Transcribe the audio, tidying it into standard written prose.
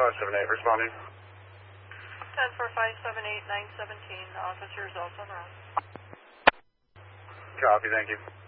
578 responding. 10-4-5-7-8-917. Officers also on route. Copy, thank you.